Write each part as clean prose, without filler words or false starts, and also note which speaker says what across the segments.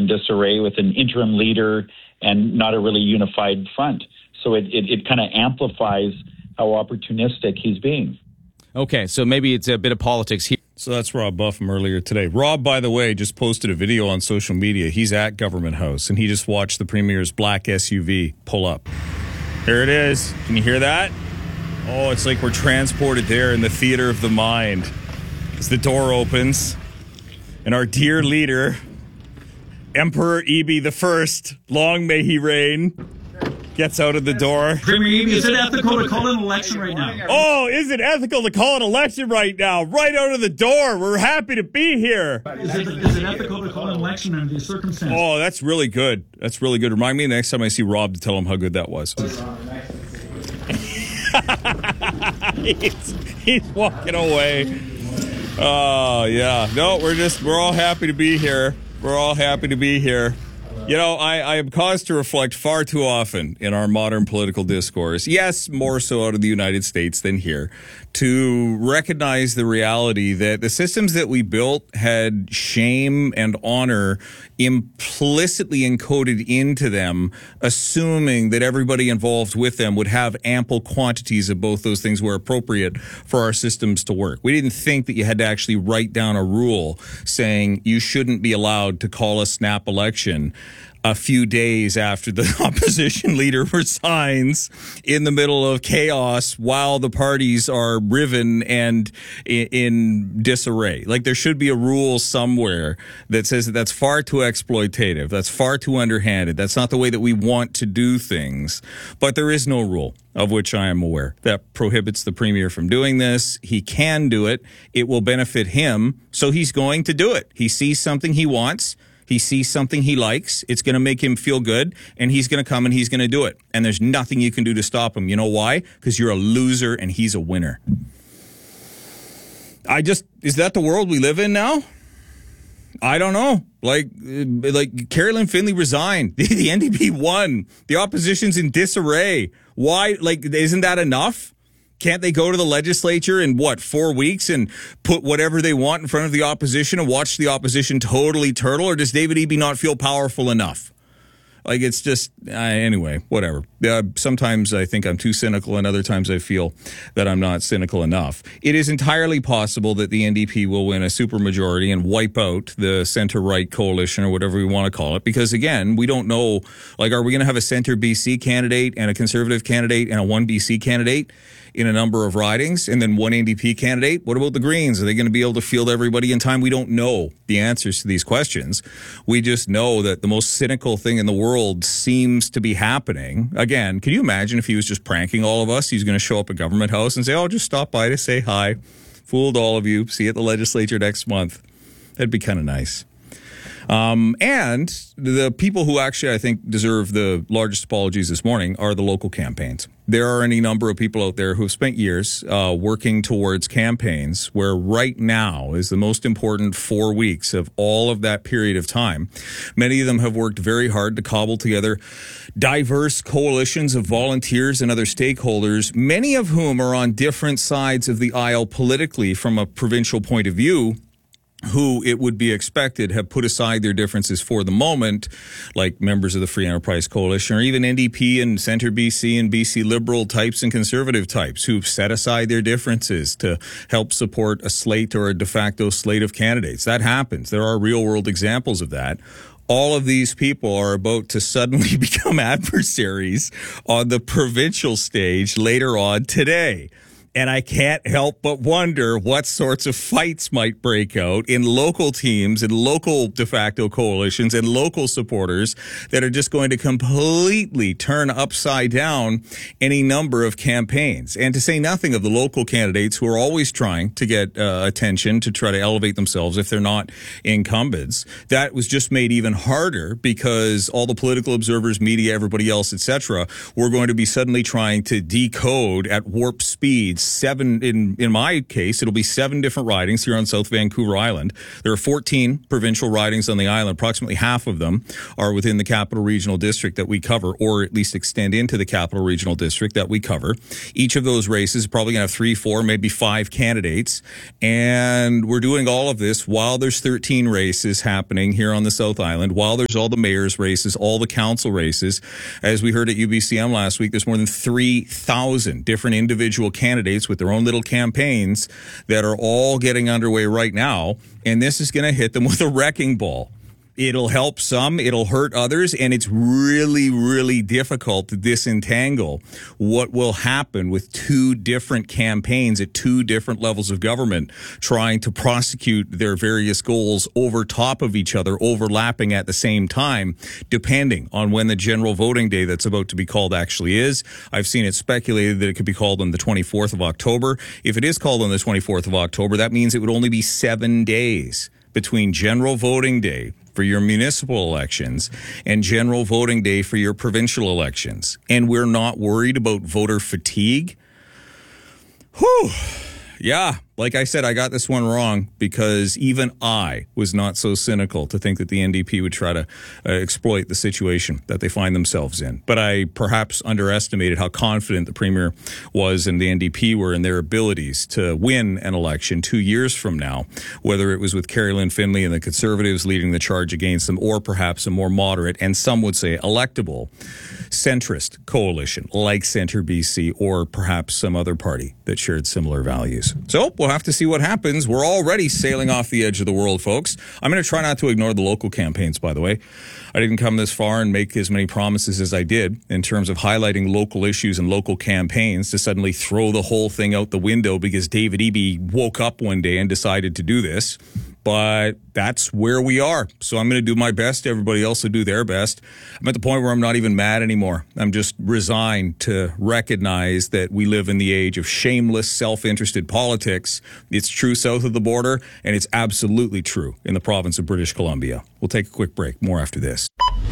Speaker 1: in disarray with an interim leader and not a really unified front. So it kind of amplifies how opportunistic he's being.
Speaker 2: Okay, so maybe it's a bit of politics here.
Speaker 3: So that's Rob Buff from earlier today. Rob, by the way, just posted a video on social media. He's at Government House, and he just watched the Premier's black SUV pull up. There it is. Can you hear that? Oh, it's like we're transported there in the theater of the mind. As the door opens, and our dear leader, Emperor Eby I, long may he reign, gets out of the door.
Speaker 4: Premier Eby, is it ethical to call an election right now?
Speaker 3: Oh, is it ethical to call an election right now? Right out of the door. We're happy to be here.
Speaker 4: Is it ethical to call an election under these circumstances?
Speaker 3: Oh, that's really good. That's really good. Remind me next time I see Rob to tell him how good that was. he's walking away. Oh, yeah. No, we're all happy to be here. We're all happy to be here. You know, I am caused to reflect far too often in our modern political discourse, yes, more so out of the United States than here, to recognize the reality that the systems that we built had shame and honor implicitly encoded into them, assuming that everybody involved with them would have ample quantities of both those things where appropriate for our systems to work. We didn't think that you had to actually write down a rule saying you shouldn't be allowed to call a snap election a few days after the opposition leader resigns in the middle of chaos while the parties are riven and in disarray. Like, there should be a rule somewhere that says that that's far too exploitative. That's far too underhanded. That's not the way that we want to do things. But there is no rule of which I am aware that prohibits the Premier from doing this. He can do it. It will benefit him. So he's going to do it. He sees something he wants. He sees something he likes. It's going to make him feel good, and he's going to come and he's going to do it. And there's nothing you can do to stop him. You know why? Because you're a loser and he's a winner. Is that the world we live in now? I don't know. Like Carolyn Finley resigned. The NDP won. The opposition's in disarray. Why? Like, isn't that enough? Can't they go to the legislature in, 4 weeks and put whatever they want in front of the opposition and watch the opposition totally turtle? Or does David Eby not feel powerful enough? Like, it's just, anyway, whatever. Sometimes I think I'm too cynical, and other times I feel that I'm not cynical enough. It is entirely possible that the NDP will win a supermajority and wipe out the center-right coalition, or whatever we want to call it, because, again, we don't know, like, are we going to have a center BC candidate and a conservative candidate and a one BC candidate in a number of ridings, and then one NDP candidate? What about the Greens? Are they going to be able to field everybody in time? We don't know the answers to these questions. We just know that the most cynical thing in the world seems to be happening. Again, can you imagine if he was just pranking all of us? He's going to show up at Government House and say, oh, just stop by to say hi. Fooled all of you. See you at the legislature next month. That'd be kind of nice. And the people who actually, I think, deserve the largest apologies this morning are the local campaigns. There are any number of people out there who have spent years working towards campaigns where right now is the most important 4 weeks of all of that period of time. Many of them have worked very hard to cobble together diverse coalitions of volunteers and other stakeholders, many of whom are on different sides of the aisle politically from a provincial point of view, who it would be expected have put aside their differences for the moment, like members of the Free Enterprise Coalition, or even NDP and Centre BC and BC Liberal types and Conservative types who've set aside their differences to help support a slate or a de facto slate of candidates. That happens. There are real-world examples of that. All of these people are about to suddenly become adversaries on the provincial stage later on today. And I can't help but wonder what sorts of fights might break out in local teams and local de facto coalitions and local supporters that are just going to completely turn upside down any number of campaigns. And to say nothing of the local candidates who are always trying to get attention to try to elevate themselves if they're not incumbents. That was just made even harder because all the political observers, media, everybody else, etc., were going to be suddenly trying to decode at warp speed 7, in my case, it'll be 7 different ridings here on South Vancouver Island. There are 14 provincial ridings on the island. Approximately half of them are within the Capital Regional District that we cover, or at least extend into the Capital Regional District that we cover. Each of those races is probably going to have 3, 4, maybe 5 candidates. And we're doing all of this while there's 13 races happening here on the South Island, while there's all the mayor's races, all the council races. As we heard at UBCM last week, there's more than 3,000 different individual candidates with their own little campaigns that are all getting underway right now. And this is going to hit them with a wrecking ball. It'll help some, it'll hurt others, and it's really, really difficult to disentangle what will happen with 2 different campaigns at 2 different levels of government trying to prosecute their various goals over top of each other, overlapping at the same time, depending on when the general voting day that's about to be called actually is. I've seen it speculated that it could be called on the 24th of October. If it is called on the 24th of October, that means it would only be 7 days between general voting day for your municipal elections and general voting day for your provincial elections. And we're not worried about voter fatigue. Whew. Yeah, like I said, I got this one wrong because even I was not so cynical to think that the NDP would try to exploit the situation that they find themselves in. But I perhaps underestimated how confident the Premier was and the NDP were in their abilities to win an election 2 years from now, whether it was with Carrie-Lynne Finley and the Conservatives leading the charge against them, or perhaps a more moderate and some would say electable centrist coalition like Centre BC, or perhaps some other party that shared similar values. So we'll have to see what happens. We're already sailing off the edge of the world, folks. I'm going to try not to ignore the local campaigns, by the way. I didn't come this far and make as many promises as I did in terms of highlighting local issues and local campaigns to suddenly throw the whole thing out the window because David Eby woke up one day and decided to do this. But that's where we are. So I'm going to do my best. Everybody else will do their best. I'm at the point where I'm not even mad anymore. I'm just resigned to recognize that we live in the age of shameless, self-interested politics. It's true south of the border, and it's absolutely true in the province of British Columbia. We'll take a quick break. More after this.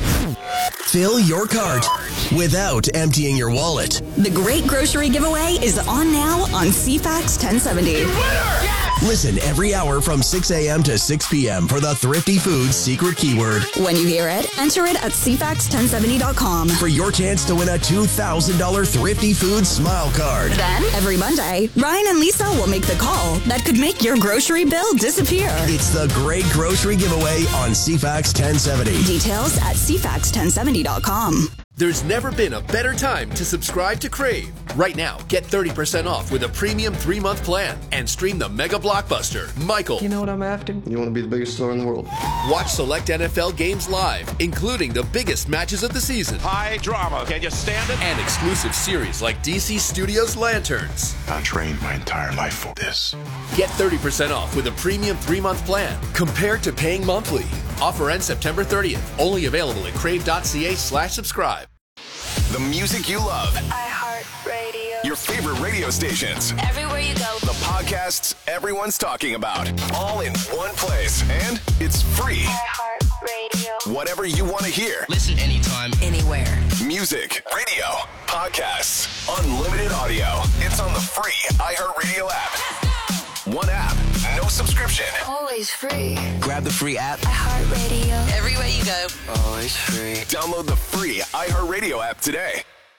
Speaker 5: Fill your cart without emptying your wallet.
Speaker 6: The Great Grocery Giveaway is on now on CFAX 1070.
Speaker 5: Listen every hour from 6 a.m. to 6 p.m. for the Thrifty Foods secret keyword.
Speaker 6: When you hear it, enter it at CFAX1070.com
Speaker 5: for your chance to win a $2,000 Thrifty Foods Smile Card.
Speaker 6: Then, every Monday, Ryan and Lisa will make the call that could make your grocery bill disappear.
Speaker 5: It's the Great Grocery Giveaway on CFAX 1070.
Speaker 6: Details at CFAX1070.com.
Speaker 7: There's never been a better time to subscribe to Crave. Right now, get 30% off with a premium 3-month plan and stream the mega blockbuster, Michael.
Speaker 8: You know what I'm after? You want to be the biggest star in the world.
Speaker 7: Watch select NFL games live, including the biggest matches of the season.
Speaker 9: High drama. Can you stand it?
Speaker 7: And exclusive series like DC Studios' Lanterns.
Speaker 9: I trained my entire life for this.
Speaker 7: Get 30% off with a premium 3-month plan compared to paying monthly. Offer ends September 30th. Only available at crave.ca/subscribe.
Speaker 10: The music you love.
Speaker 11: iHeartRadio.
Speaker 10: Your favorite radio stations.
Speaker 11: Everywhere you go.
Speaker 10: The podcasts everyone's talking about. All in one place. And it's free.
Speaker 11: iHeartRadio.
Speaker 10: Whatever you want to hear.
Speaker 12: Listen anytime, anywhere.
Speaker 10: Music, radio, podcasts, unlimited audio. It's on the free iHeartRadio app. One app, no subscription.
Speaker 11: Always free.
Speaker 12: Grab the free app.
Speaker 11: iHeartRadio.
Speaker 12: Everywhere you go.
Speaker 10: Always free. Download the free iHeartRadio app today.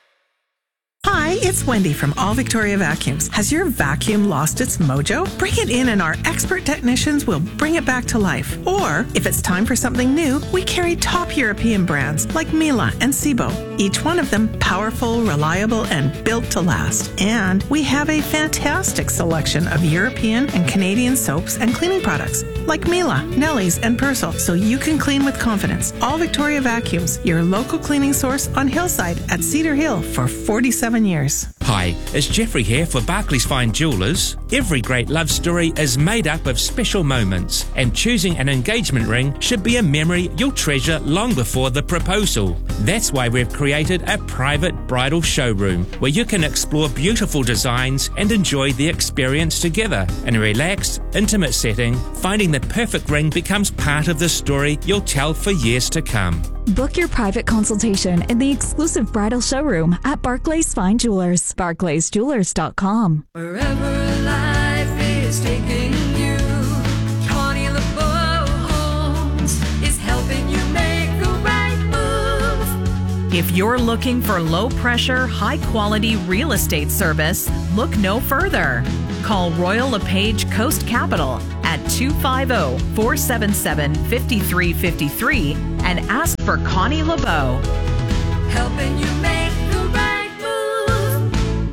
Speaker 13: Hi, it's Wendy from All Victoria Vacuums. Has your vacuum lost its mojo? Bring it in and our expert technicians will bring it back to life. Or, if it's time for something new, we carry top European brands like Miele and Sebo. Each one of them powerful, reliable, and built to last. And we have a fantastic selection of European and Canadian soaps and cleaning products like Miele, Nelly's, and Persil, so you can clean with confidence. All Victoria Vacuums, your local cleaning source on Hillside at Cedar Hill for 47 years.
Speaker 14: Hi, it's Jeffrey here for Barclays Fine Jewellers. Every great love story is made up of special moments, and choosing an engagement ring should be a memory you'll treasure long before the proposal. That's why we've created a private bridal showroom where you can explore beautiful designs and enjoy the experience together. In a relaxed, intimate setting, finding the perfect ring becomes part of the story you'll tell for years to come.
Speaker 15: Book your private consultation in the exclusive bridal showroom at Barclays Fine Jewelers. BarclaysJewelers.com.
Speaker 16: Wherever life is taking you, Connie LeBeau Homes is helping you make the right move.
Speaker 17: If you're looking for low-pressure, high-quality real estate service, look no further. Call Royal LePage Coast Capital at 250-477-5353 and ask for Connie LeBeau.
Speaker 16: Helping you make the right move.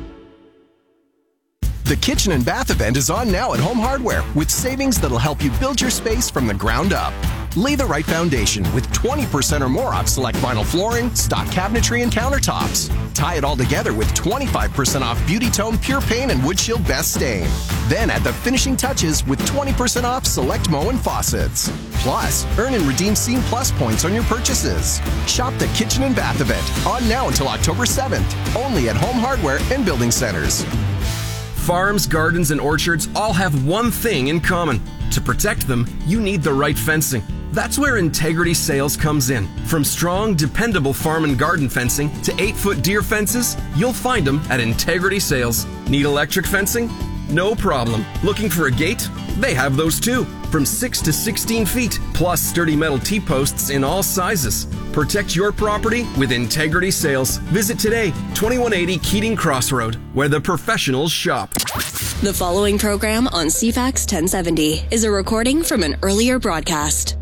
Speaker 5: The Kitchen and Bath event is on now at Home Hardware with savings that'll help you build your space from the ground up. Lay the right foundation with 20% or more off select vinyl flooring, stock cabinetry, and countertops. Tie it all together with 25% off Beauty Tone Pure Paint and Wood Shield Best Stain. Then add the finishing touches with 20% off select Moen faucets. Plus, earn and redeem Scene Plus points on your purchases. Shop the Kitchen and Bath event on now until October 7th, only at Home Hardware and Building Centers.
Speaker 18: Farms, gardens, and orchards all have one thing in common. To protect them, you need the right fencing. That's where Integrity Sales comes in. From strong, dependable farm and garden fencing to 8-foot deer fences, you'll find them at Integrity Sales. Need electric fencing? No problem. Looking for a gate? They have those too. From 6 to 16 feet, plus sturdy metal T-posts in all sizes. Protect your property with Integrity Sales. Visit today, 2180 Keating Crossroad, where the professionals shop.
Speaker 19: The following program on CFAX 1070 is a recording from an earlier broadcast.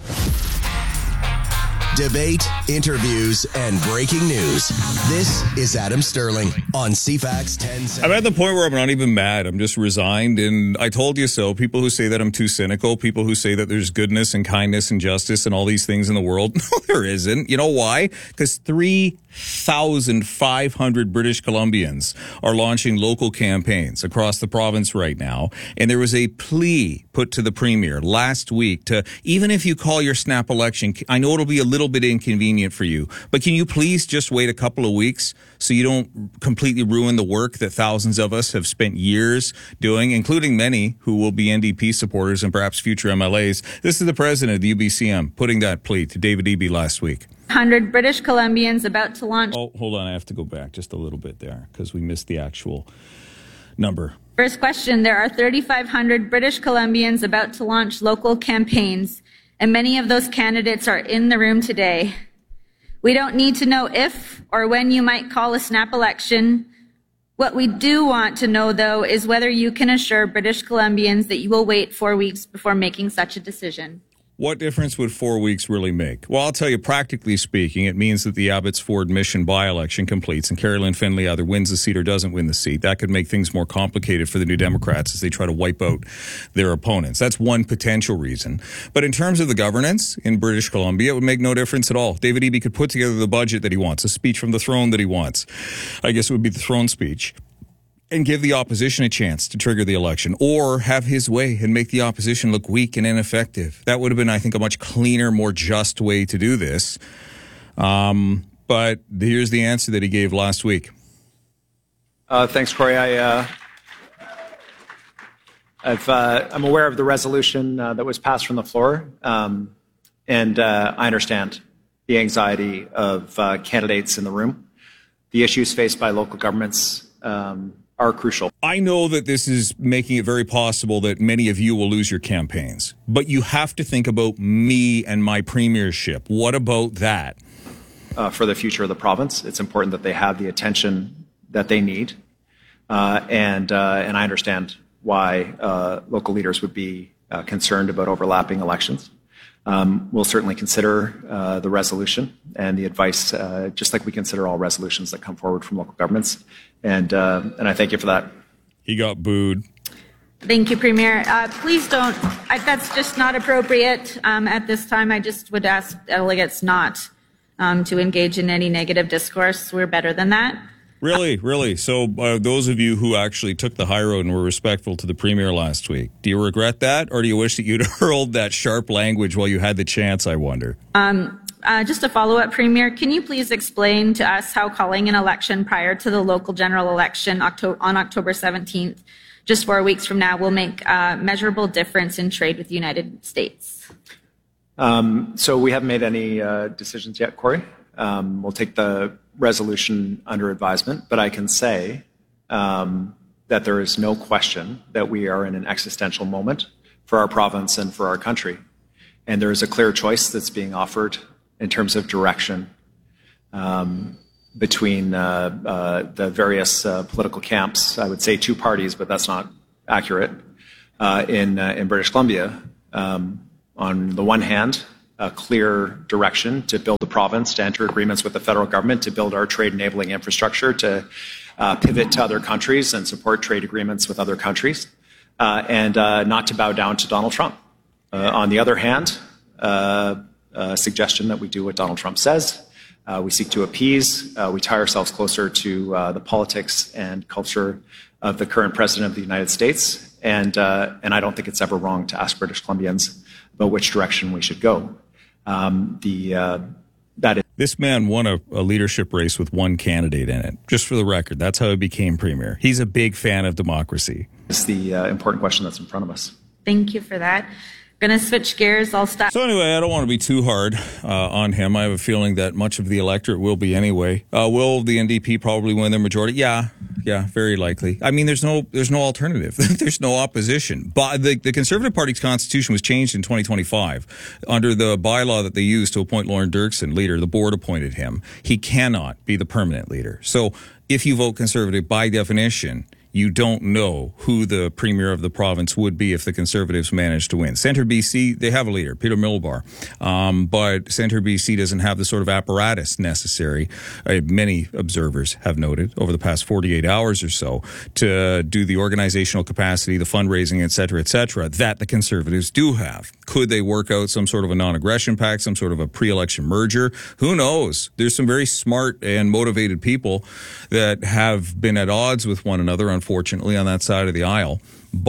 Speaker 5: Debate, interviews, and breaking news. This is Adam Sterling on CFAX 1070.
Speaker 3: I'm at the point where I'm not even mad. I'm just resigned, and I told you so. People who say that I'm too cynical, people who say that there's goodness and kindness and justice and all these things in the world. No, there isn't. You know why? Because 3,500 British Columbians are launching local campaigns across the province right now, and there was a plea put to the Premier last week to, even if you call your snap election, I know it'll be a little bit inconvenient for you, but can you please just wait a couple of weeks so you don't completely ruin the work that thousands of us have spent years doing, including many who will be NDP supporters and perhaps future MLAs. This is the president of the UBCM putting that plea to David Eby last week.
Speaker 20: 100 British Columbians about to launch.
Speaker 3: Oh, hold on. I have to go back just a little bit there because we missed the actual number.
Speaker 20: First question, there are 3,500 British Columbians about to launch local campaigns, and many of those candidates are in the room today. We don't need to know if or when you might call a snap election. What we do want to know, though, is whether you can assure British Columbians that you will wait 4 weeks before making such a decision.
Speaker 3: What difference would 4 weeks really make? Well, I'll tell you, practically speaking, it means that the Abbotsford Mission by-election completes and Carolyn Findlay either wins the seat or doesn't win the seat. That could make things more complicated for the New Democrats as they try to wipe out their opponents. That's one potential reason. But in terms of the governance in British Columbia, it would make no difference at all. David Eby could put together the budget that he wants, a speech from the throne that he wants. I guess it would be the throne speech. And give the opposition a chance to trigger the election, or have his way and make the opposition look weak and ineffective. That would have been, I think, a much cleaner, more just way to do this. But here's the answer that he gave last week.
Speaker 21: Thanks, Corey. I'm aware of the resolution that was passed from the floor, and I understand the anxiety of candidates in the room. The issues faced by local governments are crucial.
Speaker 3: I know that this is making it very possible that many of you will lose your campaigns, but you have to think about me and my premiership. What about that?
Speaker 21: For the future of the province, it's important that they have the attention that they need, and I understand why local leaders would be concerned about overlapping elections. We'll certainly consider the resolution and the advice, just like we consider all resolutions that come forward from local governments. And I thank you for that.
Speaker 3: He got booed.
Speaker 20: Thank you, Premier. Please don't. That's just not appropriate at this time. I just would ask delegates not to engage in any negative discourse. We're better than that.
Speaker 3: Really? So those of you who actually took the high road and were respectful to the Premier last week, do you regret that, or do you wish that you'd hurled that sharp language while you had the chance, I wonder?
Speaker 20: Just a follow-up, Premier, can you please explain to us how calling an election prior to the local general election on October 17th, just 4 weeks from now, will make a measurable difference in trade with the United States?
Speaker 21: So we haven't made any decisions yet, Corey. We'll take the resolution under advisement, but I can say that there is no question that we are in an existential moment for our province and for our country. And there is a clear choice that's being offered in terms of direction between the various political camps. I would say two parties, but that's not accurate, in British Columbia. On the one hand, a clear direction to build a province, to enter agreements with the federal government, to build our trade-enabling infrastructure, to pivot to other countries and support trade agreements with other countries, and not to bow down to Donald Trump. On the other hand, a suggestion that we do what Donald Trump says. We seek to appease. We tie ourselves closer to the politics and culture of the current president of the United States. And I don't think it's ever wrong to ask British Columbians about which direction we should go.
Speaker 3: This man won a leadership race with one candidate in it. Just for the record, that's how he became premier. He's a big fan of democracy.
Speaker 21: It's the important question that's in front of us.
Speaker 20: Thank you for that. Going to switch gears. I'll stop.
Speaker 3: So anyway, I don't want to be too hard on him. I have a feeling that much of the electorate will be anyway. Will the NDP probably win their majority? Yeah, very likely. I mean, there's no alternative. There's no opposition. But the Conservative Party's constitution was changed in 2025 under the bylaw that they used to appoint Lauren Dirksen leader. The board appointed him. He cannot be the permanent leader. So if you vote Conservative, by definition, you don't know who the premier of the province would be if the Conservatives manage to win. Centre BC, they have a leader, Peter Milbar, but Centre BC doesn't have the sort of apparatus necessary, many observers have noted, over the past 48 hours or so, to do the organizational capacity, the fundraising, et cetera, that the Conservatives do have. Could they work out some sort of a non-aggression pact, some sort of a pre-election merger? Who knows? There's some very smart and motivated people that have been at odds with one another, unfortunately, on that side of the aisle.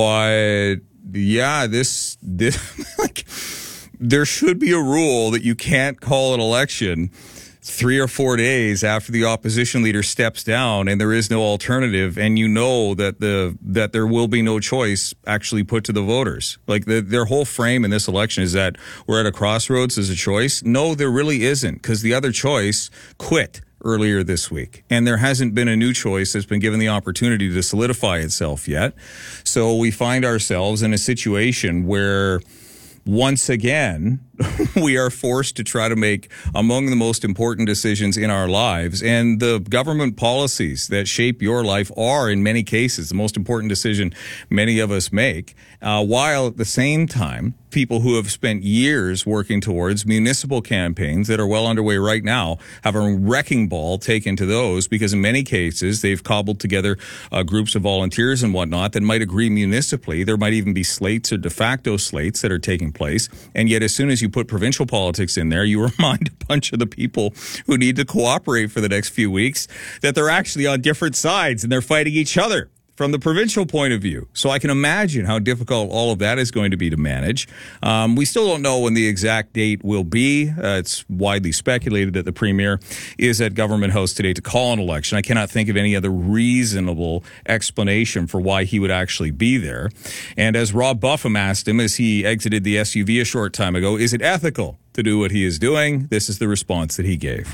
Speaker 3: But yeah, this like, there should be a rule that you can't call an election 3 or 4 days after the opposition leader steps down and there is no alternative, and you know that that there will be no choice actually put to the voters. Like their whole frame in this election is that we're at a crossroads, there's a choice. No, there really isn't, because the other choice quit earlier this week, and there hasn't been a new choice that's been given the opportunity to solidify itself yet. So we find ourselves in a situation where once again, we are forced to try to make among the most important decisions in our lives. And the government policies that shape your life are, in many cases, the most important decision many of us make, while at the same time, people who have spent years working towards municipal campaigns that are well underway right now have a wrecking ball taken to those, because in many cases, they've cobbled together groups of volunteers and whatnot that might agree municipally. There might even be slates or de facto slates that are taking place. And yet, as soon as you put provincial politics in there, you remind a bunch of the people who need to cooperate for the next few weeks that they're actually on different sides and they're fighting each other from the provincial point of view. So I can imagine how difficult all of that is going to be to manage. We still don't know when the exact date will be. It's widely speculated that the premier is at Government House today to call an election. I cannot think of any other reasonable explanation for why he would actually be there. And as Rob Buffum asked him as he exited the SUV a short time ago, is it ethical to do what he is doing? This is the response that he gave.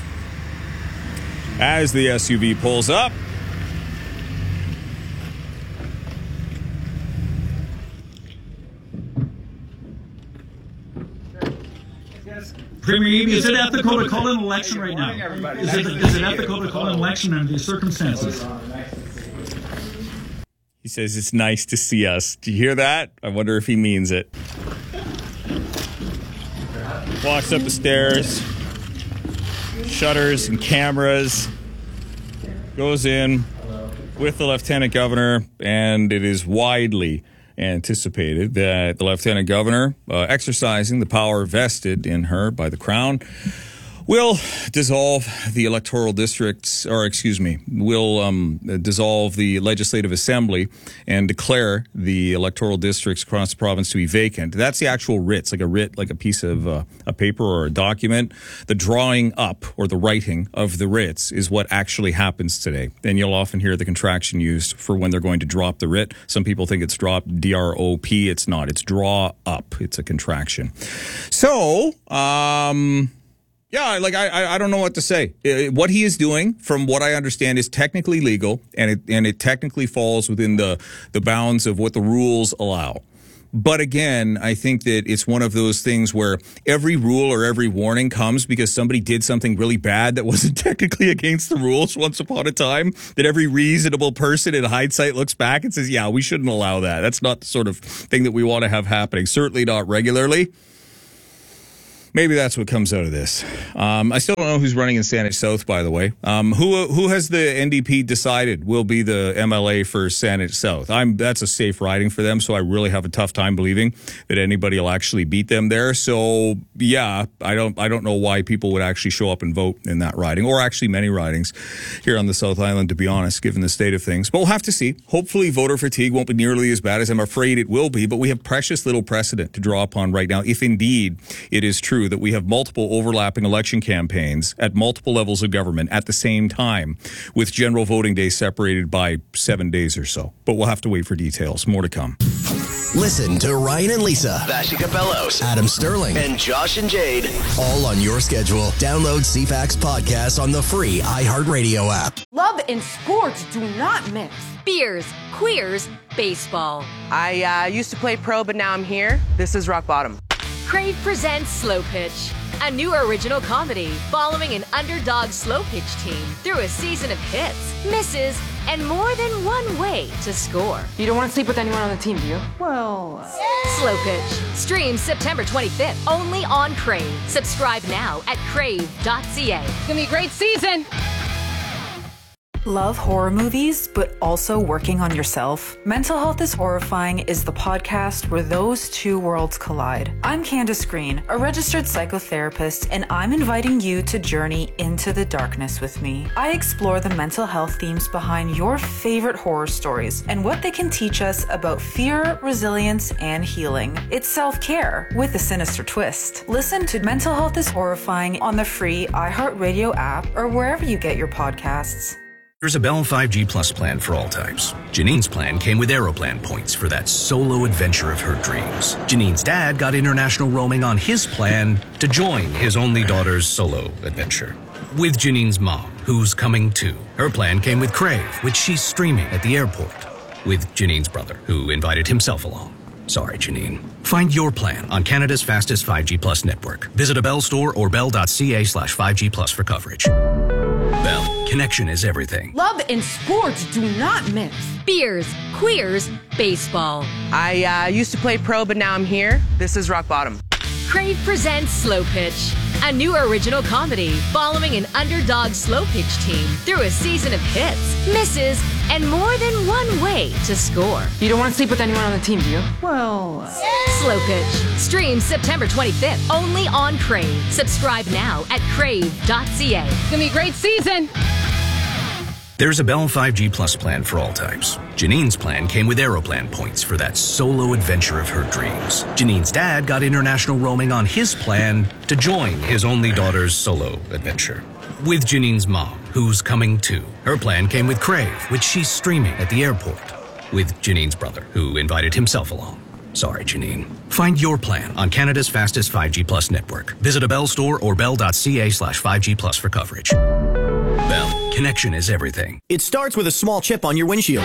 Speaker 3: As the SUV pulls up,
Speaker 4: Premier Eby, is it ethical to call an election right now? Is it ethical to call an election under these circumstances?
Speaker 3: He says it's nice to see us. Do you hear that? I wonder if he means it. Walks up the stairs, shutters and cameras, goes in with the Lieutenant Governor, and it is widely anticipated that the Lieutenant Governor, exercising the power vested in her by the Crown, We'll dissolve the electoral districts, or excuse me, we'll dissolve the Legislative Assembly and declare the electoral districts across the province to be vacant. That's the actual writ. It's like a writ, like a piece of a paper or a document. The drawing up or the writing of the writs is what actually happens today. And you'll often hear the contraction used for when they're going to drop the writ. Some people think it's drop, D-R-O-P. It's not. It's draw up. It's a contraction. So, yeah, like I don't know what to say. What he is doing, from what I understand, is technically legal, and it technically falls within the bounds of what the rules allow. But again, I think that it's one of those things where every rule or every warning comes because somebody did something really bad that wasn't technically against the rules once upon a time, that every reasonable person in hindsight looks back and says, yeah, we shouldn't allow that. That's not the sort of thing that we want to have happening. Certainly not regularly. Maybe that's what comes out of this. I still don't know who's running in Saanich South, by the way. Who has the NDP decided will be the MLA for Saanich South? That's a safe riding for them, so I really have a tough time believing that anybody will actually beat them there. So yeah, I don't know why people would actually show up and vote in that riding, or actually many ridings here on the South Island, to be honest, given the state of things. But we'll have to see. Hopefully voter fatigue won't be nearly as bad as I'm afraid it will be, but we have precious little precedent to draw upon right now, if indeed it is true that we have multiple overlapping election campaigns at multiple levels of government at the same time, with general voting day separated by 7 days or so. But we'll have to wait for details. More to come.
Speaker 10: Listen to Ryan and Lisa,
Speaker 1: Vashi Capellos,
Speaker 10: Adam Sterling,
Speaker 1: and Josh and Jade,
Speaker 10: all on your schedule. Download CFAX podcast on the free iHeartRadio app.
Speaker 22: Love and sports do not mix.
Speaker 23: Beers, queers, baseball.
Speaker 24: I used to play pro, but now I'm here. This is rock bottom.
Speaker 23: Crave presents Slow Pitch, a new original comedy following an underdog slow pitch team through a season of hits, misses, and more than one way to score.
Speaker 22: You don't want to sleep with anyone on the team, do you? Well...
Speaker 23: Slow Pitch. Streams September 25th, only on Crave. Subscribe now at crave.ca.
Speaker 22: It's gonna be a great season!
Speaker 25: Love horror movies, but also working on yourself? Mental Health is Horrifying is the podcast where those two worlds collide. I'm Candace Green, a registered psychotherapist, and I'm inviting you to journey into the darkness with me. I explore the mental health themes behind your favorite horror stories and what they can teach us about fear, resilience, and healing. It's self-care with a sinister twist. Listen to Mental Health is Horrifying on the free iHeartRadio app or wherever you get your podcasts.
Speaker 26: There's a Bell 5G Plus plan for all types. Janine's plan came with Aeroplan points for that solo adventure of her dreams. Janine's dad got international roaming on his plan to join his only daughter's solo adventure. With Janine's mom, who's coming too. Her plan came with Crave, which she's streaming at the airport. With Janine's brother, who invited himself along. Sorry, Janine. Find your plan on Canada's fastest 5G Plus network. Visit a Bell store or bell.ca/5G Plus for coverage. Bell, connection is everything.
Speaker 22: Love and sports do not mix.
Speaker 23: Beers, queers, baseball.
Speaker 24: I used to play pro, but now I'm here. This is rock bottom.
Speaker 23: Crave presents Slow Pitch, a new original comedy following an underdog slow pitch team through a season of hits, misses, and more than one way to score.
Speaker 22: You don't want to sleep with anyone on the team, do you? Well...
Speaker 23: Slow Pitch. Streams September 25th, only on Crave. Subscribe now at crave.ca.
Speaker 22: It's gonna be a great season!
Speaker 26: There's a Bell 5G Plus plan for all types. Janine's plan came with Aeroplan points for that solo adventure of her dreams. Janine's dad got international roaming on his plan to join his only daughter's solo adventure. With Janine's mom, who's coming too. Her plan came with Crave, which she's streaming at the airport. With Janine's brother, who invited himself along. Sorry, Janine. Find your plan on Canada's fastest 5G Plus network. Visit a Bell store or bell.ca/5G Plus for coverage. Bell, connection is everything.
Speaker 27: It starts with a small chip on your windshield.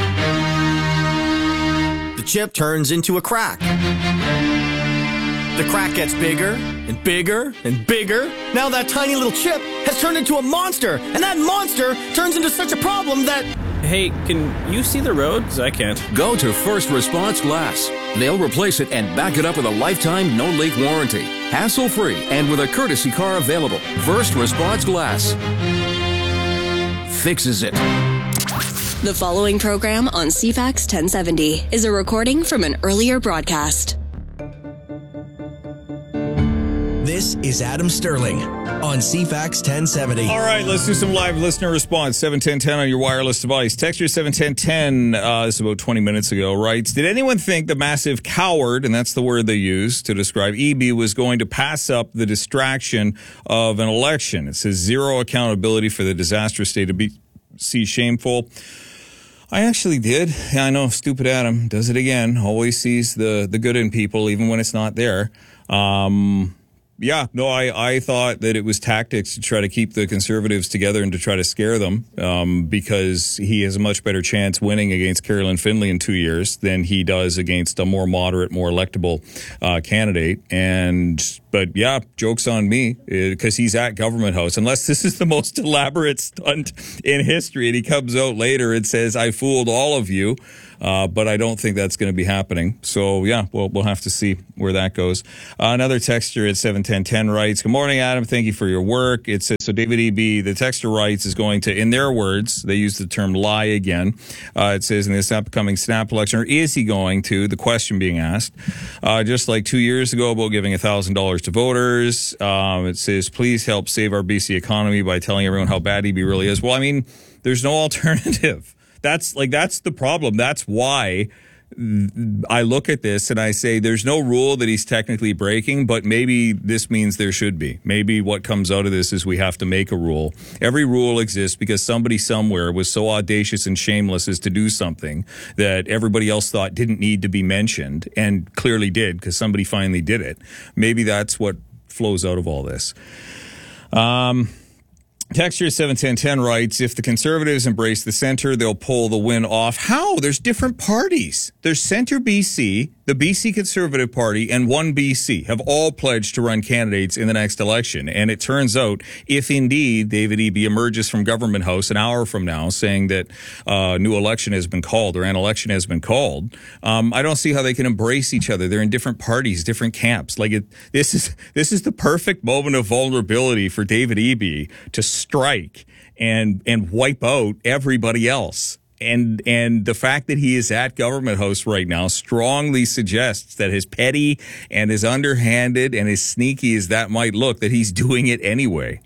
Speaker 27: The chip turns into a crack. The crack gets bigger and bigger and bigger. Now that tiny little chip has turned into a monster, and that monster turns into such a problem that...
Speaker 28: Hey, can you see the road? 'Cause I can't.
Speaker 29: Go to First Response Glass. They'll replace it and back it up with a lifetime no-leak warranty. Hassle-free and with a courtesy car available. First Response Glass fixes it.
Speaker 19: The following program on CFAX 1070 is a recording from an earlier broadcast.
Speaker 26: This is Adam Sterling on CFAX 1070.
Speaker 3: All right, let's do some live listener response. 71010 on your wireless device. Texture 71010, this is about 20 minutes ago, writes, did anyone think the massive coward, and that's the word they used to describe EB, was going to pass up the distraction of an election? It says zero accountability for the disastrous state of BC. Shameful. I actually did. Yeah, I know, stupid Adam does it again. Always sees the good in people, even when it's not there. I thought that it was tactics to try to keep the Conservatives together and to try to scare them, because he has a much better chance winning against Carolyn Findlay in 2 years than he does against a more moderate, more electable candidate. But yeah, joke's on me, because he's at Government House. Unless this is the most elaborate stunt in history, and he comes out later and says, I fooled all of you. But I don't think that's going to be happening. So, yeah, we'll have to see where that goes. Another texter at 71010 writes, good morning, Adam. Thank you for your work. It says, so David E.B., the texter writes, is going to, in their words, they use the term lie again. It says, in this upcoming snap election, or is he going to, the question being asked, just like 2 years ago about giving $1,000 to voters. It says, please help save our BC economy by telling everyone how bad EB really is. Well, I mean, there's no alternative. That's the problem. That's why I look at this and I say there's no rule that he's technically breaking, but maybe this means there should be. Maybe what comes out of this is we have to make a rule. Every rule exists because somebody somewhere was so audacious and shameless as to do something that everybody else thought didn't need to be mentioned, and clearly did because somebody finally did it. Maybe that's what flows out of all this. Texture 71010 writes, if the Conservatives embrace the center, they'll pull the win off. How? There's different parties. There's Centre BC, the BC Conservative Party, and One BC have all pledged to run candidates in the next election. And it turns out, if indeed David Eby emerges from Government House an hour from now saying that new election has been called or an election has been called, I don't see how they can embrace each other. They're in different parties, different camps. This is the perfect moment of vulnerability for David Eby to strike and wipe out everybody else. And the fact that he is at Government House right now strongly suggests that as petty and as underhanded and as sneaky as that might look, that he's doing it anyway.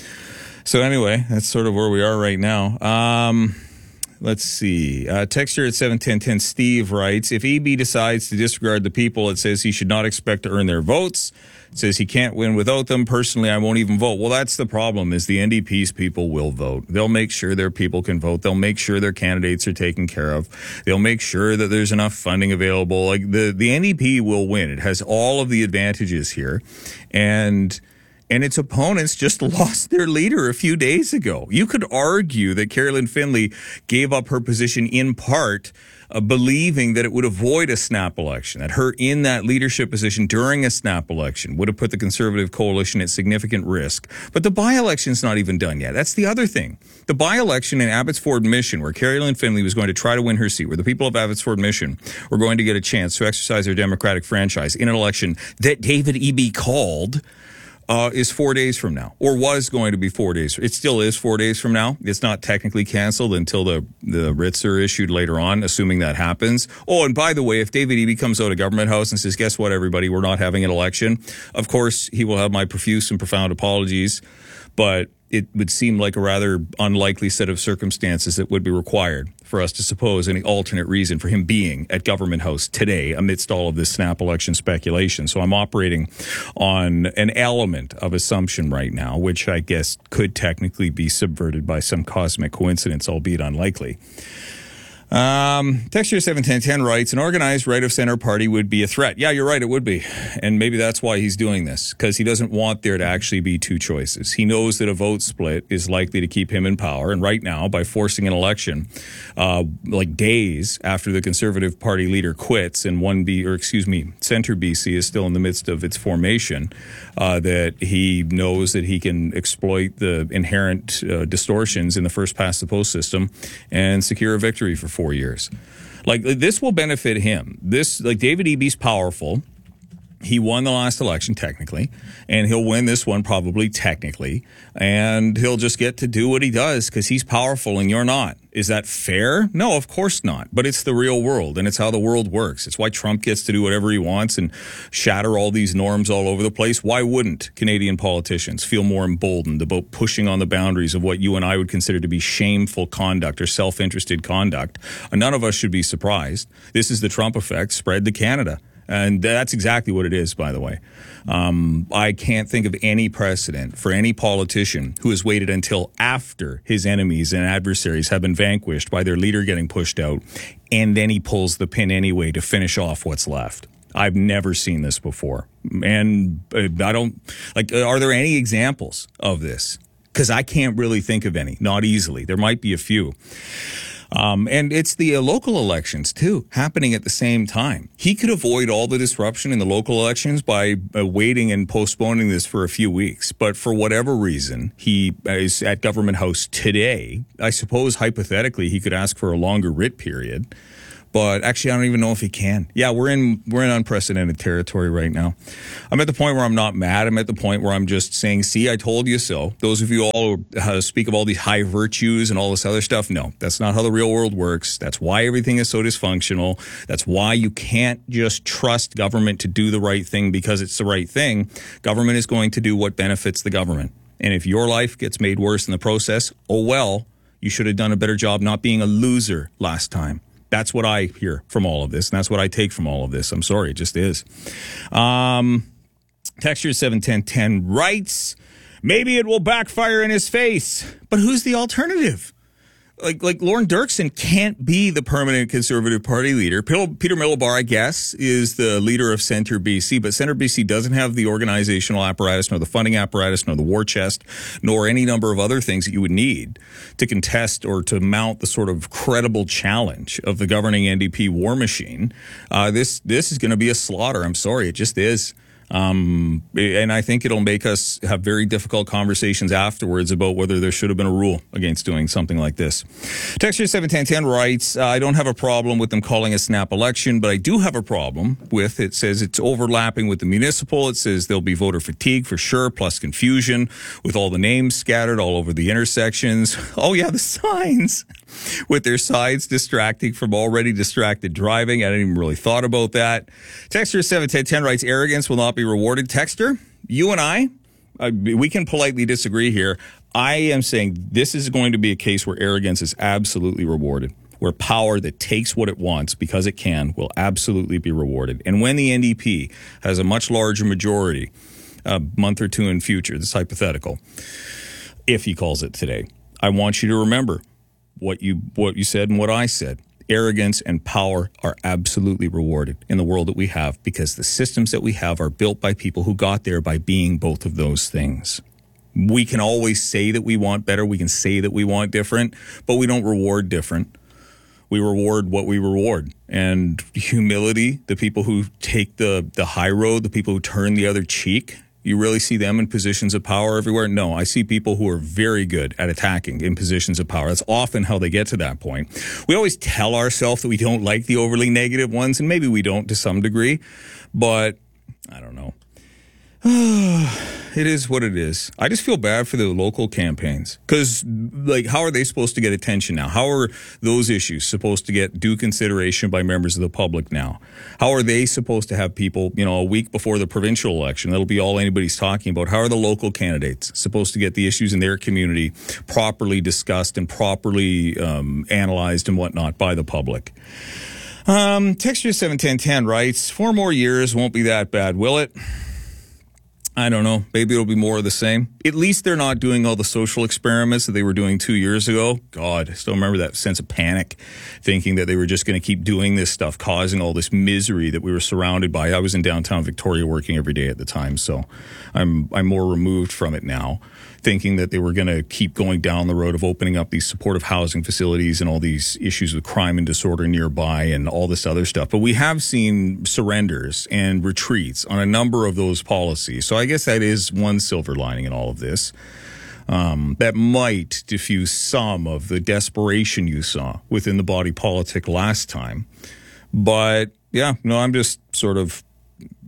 Speaker 3: So anyway, that's sort of where we are right now. Let's see. Texture at 71010 Steve writes, if EB decides to disregard the people, it says he should not expect to earn their votes. It says he can't win without them. Personally, I won't even vote. Well, that's the problem, is the NDP's people will vote. They'll make sure their people can vote. They'll make sure their candidates are taken care of. They'll make sure that there's enough funding available. Like the NDP will win. It has all of the advantages here. And its opponents just lost their leader a few days ago. You could argue that Carolyn Findlay gave up her position in part believing that it would avoid a snap election, that her in that leadership position during a snap election would have put the Conservative coalition at significant risk. But the by-election's not even done yet. That's the other thing. The by-election in Abbotsford Mission, where Carolyn Findlay was going to try to win her seat, where the people of Abbotsford Mission were going to get a chance to exercise their democratic franchise in an election that David Eby called, is 4 days from now, or was going to be 4 days. It still is 4 days from now. It's not technically canceled until the writs are issued later on, assuming that happens. Oh, and by the way, if David Eby comes out of Government House and says, guess what, everybody, we're not having an election, of course, he will have my profuse and profound apologies, but it would seem like a rather unlikely set of circumstances that would be required for us to suppose any alternate reason for him being at Government House today amidst all of this snap election speculation. So I'm operating on an element of assumption right now, which I guess could technically be subverted by some cosmic coincidence, albeit unlikely. Texture 71010 writes, an organized right-of-center party would be a threat. Yeah, you're right, it would be. And maybe that's why he's doing this, because he doesn't want there to actually be two choices. He knows that a vote split is likely to keep him in power. And right now, by forcing an election, like days after the Conservative Party leader quits and Centre BC is still in the midst of its formation, that he knows that he can exploit the inherent distortions in the first-past-the-post system and secure a victory for 4 years. Like, this will benefit him. David Eby's powerful. He won the last election, technically, and he'll win this one probably technically, and he'll just get to do what he does because he's powerful and you're not. Is that fair? No, of course not. But it's the real world, and it's how the world works. It's why Trump gets to do whatever he wants and shatter all these norms all over the place. Why wouldn't Canadian politicians feel more emboldened about pushing on the boundaries of what you and I would consider to be shameful conduct or self-interested conduct? None of us should be surprised. This is the Trump effect spread to Canada. And that's exactly what it is, by the way. I can't think of any precedent for any politician who has waited until after his enemies and adversaries have been vanquished by their leader getting pushed out, and then he pulls the pin anyway to finish off what's left. I've never seen this before. And I don't, are there any examples of this? Because I can't really think of any, not easily. There might be a few. And it's the local elections, too, happening at the same time. He could avoid all the disruption in the local elections by waiting and postponing this for a few weeks. But for whatever reason, he is at Government House today. I suppose, hypothetically, he could ask for a longer writ period. But actually, I don't even know if he can. Yeah, we're in unprecedented territory right now. I'm at the point where I'm not mad. I'm at the point where I'm just saying, see, I told you so. Those of you all who speak of all these high virtues and all this other stuff, no, that's not how the real world works. That's why everything is so dysfunctional. That's why you can't just trust government to do the right thing because it's the right thing. Government is going to do what benefits the government. And if your life gets made worse in the process, oh well, you should have done a better job not being a loser last time. That's what I hear from all of this, and that's what I take from all of this. I'm sorry, it just is. Texture 71010 writes, maybe it will backfire in his face, but who's the alternative? Like Lorne Dirksen can't be the permanent Conservative Party leader. Peter Milobar, I guess, is the leader of Centre BC, but Centre BC doesn't have the organizational apparatus, nor the funding apparatus, nor the war chest, nor any number of other things that you would need to contest or to mount the sort of credible challenge of the governing NDP war machine. This is going to be a slaughter. I'm sorry, it just is. And I think it'll make us have very difficult conversations afterwards about whether there should have been a rule against doing something like this. Texture 71010 writes, I don't have a problem with them calling a snap election, but I do have a problem with, it says it's overlapping with the municipal. It says there'll be voter fatigue for sure, plus confusion with all the names scattered all over the intersections. Oh yeah, the signs with their sides distracting from already distracted driving. I didn't even really thought about that. Texture 71010 writes, arrogance will not be rewarded. Texture, you and I, we can politely disagree here. I am saying this is going to be a case where arrogance is absolutely rewarded, where power that takes what it wants because it can will absolutely be rewarded. And when the NDP has a much larger majority, a month or two in future, this is hypothetical, if he calls it today, I want you to remember what you said and what I said. Arrogance and power are absolutely rewarded in the world that we have because the systems that we have are built by people who got there by being both of those things. We can always say that we want better. We can say that we want different, but we don't reward different. We reward what we reward. And humility, the people who take the high road, the people who turn the other cheek, you really see them in positions of power everywhere? No, I see people who are very good at attacking in positions of power. That's often how they get to that point. We always tell ourselves that we don't like the overly negative ones, and maybe we don't to some degree, but I don't know. It is what it is. I just feel bad for the local campaigns because, how are they supposed to get attention now? How are those issues supposed to get due consideration by members of the public now? How are they supposed to have people, a week before the provincial election? That'll be all anybody's talking about. How are the local candidates supposed to get the issues in their community properly discussed and properly analyzed and whatnot by the public? Texture 71010 writes, 4 more years won't be that bad, will it? I don't know. Maybe it'll be more of the same. At least they're not doing all the social experiments that they were doing 2 years ago. God, I still remember that sense of panic, thinking that they were just going to keep doing this stuff, causing all this misery that we were surrounded by. I was in downtown Victoria working every day at the time, so I'm more removed from it now, thinking that they were going to keep going down the road of opening up these supportive housing facilities and all these issues with crime and disorder nearby and all this other stuff. But we have seen surrenders and retreats on a number of those policies. So I guess that is one silver lining in all of this. That might diffuse some of the desperation you saw within the body politic last time. But yeah, no, I'm just sort of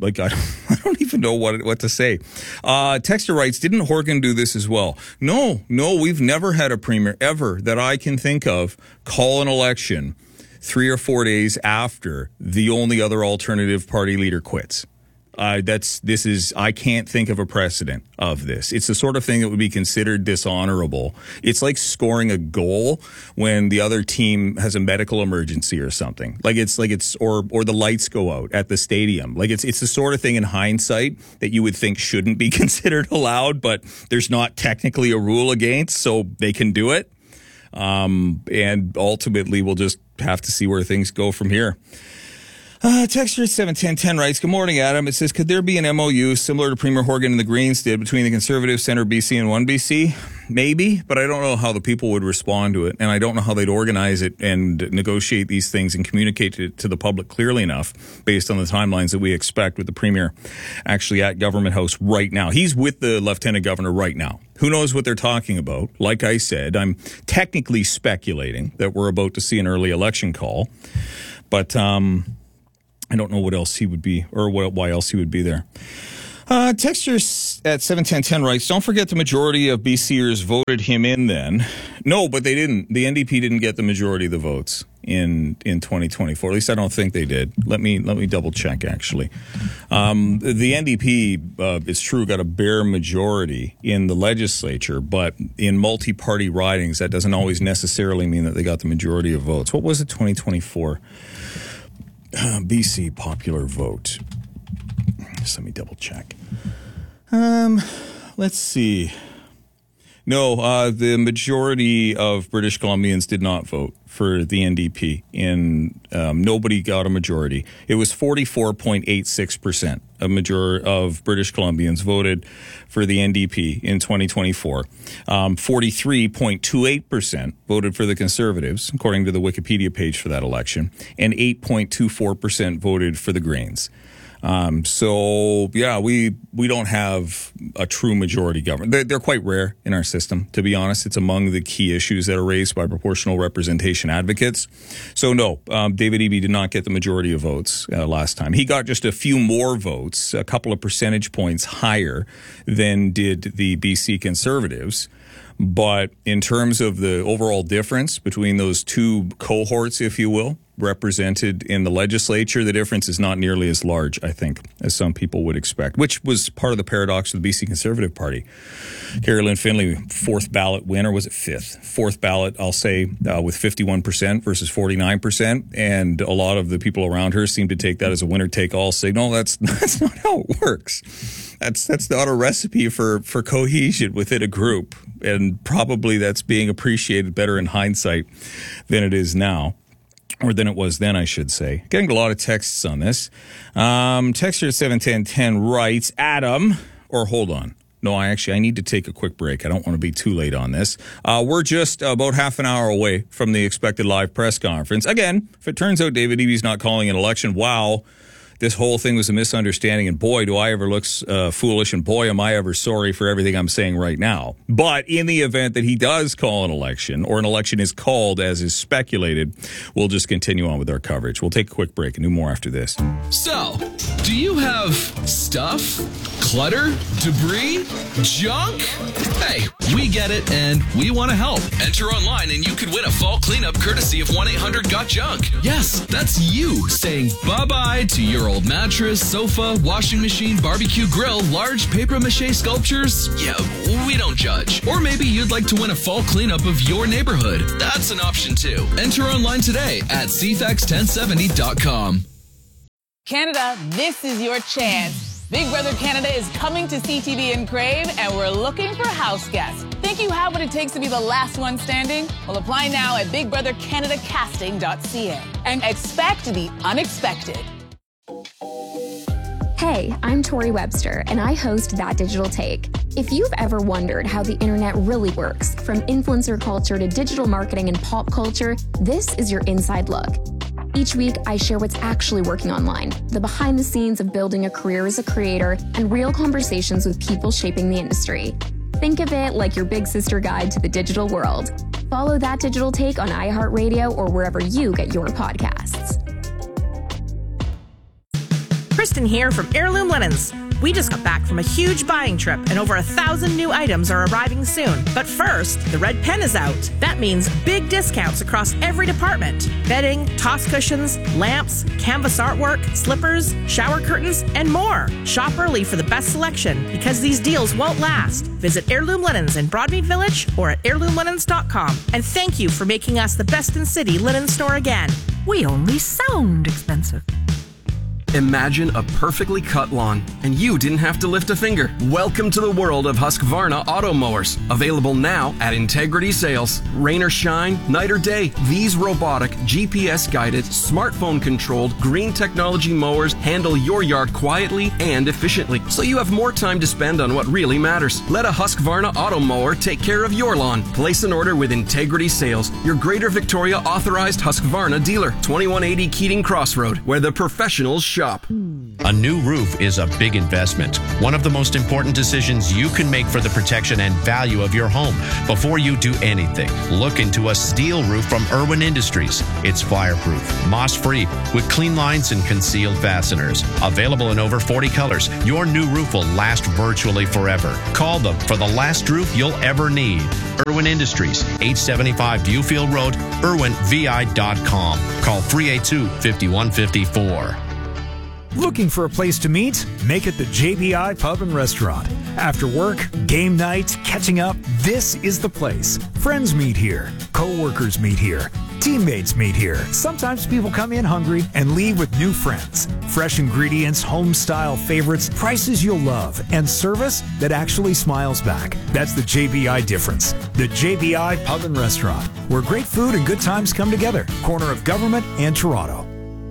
Speaker 3: Like, I don't even know what to say. Texter writes, didn't Horgan do this as well? No, we've never had a premier ever that I can think of call an election 3 or 4 days after the only other alternative party leader quits. I can't think of a precedent of this. It's the sort of thing that would be considered dishonorable. It's like scoring a goal when the other team has a medical emergency or something. Or the lights go out at the stadium. Like it's the sort of thing in hindsight that you would think shouldn't be considered allowed, but there's not technically a rule against, so they can do it. And ultimately we'll just have to see where things go from here. Texture 71010 writes, good morning, Adam. It says, could there be an MOU similar to Premier Horgan and the Greens did between the Conservative Centre BC and 1BC? Maybe, but I don't know how the people would respond to it, and I don't know how they'd organize it and negotiate these things and communicate it to the public clearly enough based on the timelines that we expect with the Premier actually at Government House right now. He's with the Lieutenant Governor right now. Who knows what they're talking about? Like I said, I'm technically speculating that we're about to see an early election call, but I don't know what else he would be or why else he would be there. Texture at 71010 writes, don't forget the majority of BCers voted him in then. No, but they didn't. The NDP didn't get the majority of the votes in 2024. At least I don't think they did. Let me double check, actually. The NDP, it's true, got a bare majority in the legislature, but in multi-party ridings, that doesn't always necessarily mean that they got the majority of votes. What was it, 2024? BC popular vote. Just let me double check. Let's see. No, the majority of British Columbians did not vote for the NDP. Nobody got a majority. It was 44.86% of British Columbians voted for the NDP in 2024. 43.28% voted for the Conservatives, according to the Wikipedia page for that election, and 8.24% voted for the Greens. So yeah, we don't have a true majority government. They're quite rare in our system, to be honest. It's among the key issues that are raised by proportional representation advocates. So no, David Eby did not get the majority of votes last time. He got just a few more votes, a couple of percentage points higher than did the BC Conservatives. But in terms of the overall difference between those two cohorts, if you will, represented in the legislature, the difference is not nearly as large, I think, as some people would expect, which was part of the paradox of the BC Conservative Party. Carolyn Finley, fourth ballot winner, was it fifth? Fourth ballot, I'll say, with 51% versus 49%. And a lot of the people around her seem to take that as a winner-take-all signal. That's not how it works. That's not a recipe for cohesion within a group. And probably that's being appreciated better in hindsight than it is now. Or than it was then, I should say. Getting a lot of texts on this. Texter at 71010 writes, Adam, or hold on. No, I need to take a quick break. I don't want to be too late on this. We're just about half an hour away from the expected live press conference. Again, if it turns out David Eby's not calling an election, wow, this whole thing was a misunderstanding, and boy, do I ever look foolish, and boy, am I ever sorry for everything I'm saying right now. But in the event that he does call an election, or an election is called as is speculated, we'll just continue on with our coverage. We'll take a quick break and do more after this.
Speaker 2: So, do you have stuff, clutter, debris, junk? Hey, we get it, and we want to help. Enter online and you could win a fall cleanup courtesy of 1-800-GOT-JUNK. Yes, that's you saying bye-bye to your old mattress, sofa, washing machine, barbecue grill, large papier-mâché sculptures. Yeah, we don't judge. Or maybe you'd like to win a fall cleanup of your neighborhood. That's an option too. Enter online today at cfax1070.com.
Speaker 6: Canada, this is your chance. Big Brother Canada is coming to CTV and Crave, and we're looking for house guests. Think you have what it takes to be the last one standing? Well, apply now at bigbrothercanadacasting.ca and expect the unexpected.
Speaker 7: Hey, I'm Tori Webster, and I host That Digital Take. If you've ever wondered how the internet really works, from influencer culture to digital marketing and pop culture, this is your inside look. Each week, I share what's actually working online, the behind the scenes of building a career as a creator, and real conversations with people shaping the industry. Think of it like your big sister guide to the digital world. Follow That Digital Take on iHeartRadio or wherever you get your podcasts.
Speaker 8: Kristen here from Heirloom Linens. We just got back from a huge buying trip and over 1,000 new items are arriving soon. But first, the red pen is out. That means big discounts across every department. Bedding, toss cushions, lamps, canvas artwork, slippers, shower curtains, and more. Shop early for the best selection because these deals won't last. Visit Heirloom Linens in Broadmead Village or at heirloomlinens.com. And thank you for making us the best in city linen store again.
Speaker 22: We only sound expensive.
Speaker 18: Imagine a perfectly cut lawn, and you didn't have to lift a finger. Welcome to the world of Husqvarna auto mowers. Available now at Integrity Sales. Rain or shine, night or day, these robotic, GPS-guided, smartphone-controlled, green technology mowers handle your yard quietly and efficiently, so you have more time to spend on what really matters. Let a Husqvarna auto mower take care of your lawn. Place an order with Integrity Sales, your Greater Victoria authorized Husqvarna dealer. 2180 Keating Crossroad, where the professionals shop.
Speaker 9: A new roof is a big investment. One of the most important decisions you can make for the protection and value of your home. Before you do anything, look into a steel roof from Irwin Industries. It's fireproof, moss-free, with clean lines and concealed fasteners. Available in over 40 colors, your new roof will last virtually forever. Call them for the last roof you'll ever need. Irwin Industries, 875 Viewfield Road, irwinvi.com. Call 382-5154.
Speaker 11: Looking for a place to meet? Make it the JBI Pub and Restaurant. After work, game night, catching up, this is the place. Friends meet here. Co-workers meet here. Teammates meet here. Sometimes people come in hungry and leave with new friends. Fresh ingredients, home-style favorites, prices you'll love, and service that actually smiles back. That's the JBI difference. The JBI Pub and Restaurant, where great food and good times come together. Corner of Government and Toronto.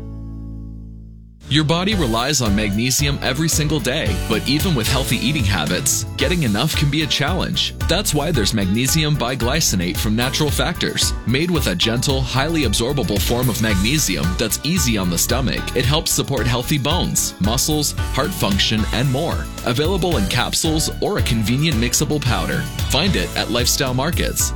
Speaker 2: Your body relies on magnesium every single day, but even with healthy eating habits, getting enough can be a challenge. That's why there's magnesium biglycinate from Natural Factors. Made with a gentle, highly absorbable form of magnesium that's easy on the stomach, it helps support healthy bones, muscles, heart function, and more. Available in capsules or a convenient mixable powder. Find it at Lifestyle Markets.